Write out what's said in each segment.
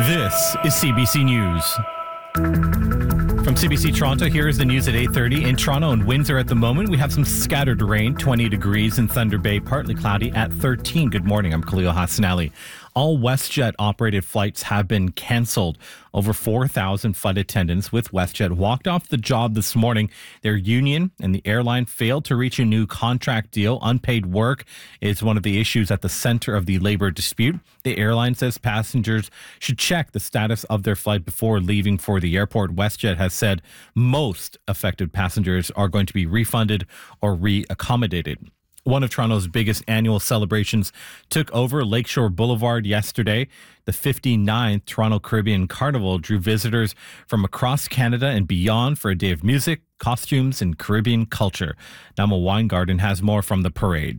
This is CBC News. From CBC Toronto, here is the news at 8:30. In Toronto and Windsor at the moment, we have some scattered rain, 20 degrees in Thunder Bay, partly cloudy at 13. Good morning, I'm Khalil Hassanali. All WestJet operated flights have been cancelled. Over 4,000 flight attendants with WestJet walked off the job this morning. Their union and the airline failed to reach a new contract deal. Unpaid work is one of the issues at the center of the labor dispute. The airline says passengers should check the status of their flight before leaving for the airport. WestJet has said most affected passengers are going to be refunded or reaccommodated. One of Toronto's biggest annual celebrations took over Lakeshore Boulevard yesterday. The 59th Toronto Caribbean Carnival drew visitors from across Canada and beyond for a day of music, costumes, and Caribbean culture. Nama Weingarten has more from the parade.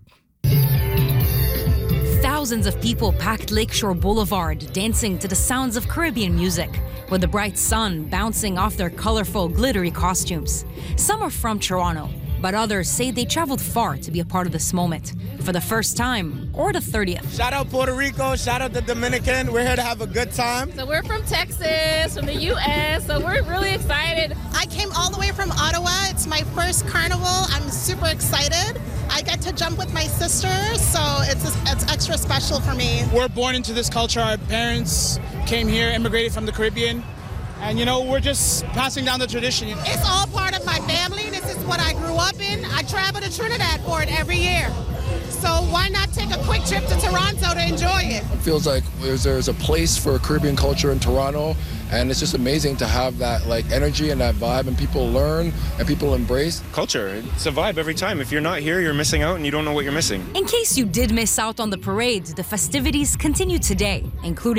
Thousands of people packed Lakeshore Boulevard, dancing to the sounds of Caribbean music, with the bright sun bouncing off their colorful, glittery costumes. Some are from Toronto, but others say they traveled far to be a part of this moment for the first time or the 30th. Shout out Puerto Rico, shout out the Dominican. We're here to have a good time. So we're from Texas, from the U.S., so we're really excited. I came all the way from Ottawa. It's my first carnival. I'm super excited. I get to jump with my sister, so it's extra special for me. We're born into this culture. Our parents came here, immigrated from the Caribbean, and we're just passing down the tradition. It's all part of my family. This is what I grew up in. I travel to Trinidad for it every year. So why not take a quick trip to Toronto to enjoy it? It feels like there's a place for Caribbean culture in Toronto, and it's just amazing to have that energy and that vibe, and people learn and people embrace. Culture, it's a vibe every time. If you're not here, you're missing out and you don't know what you're missing. In case you did miss out on the parade, the festivities continue today, including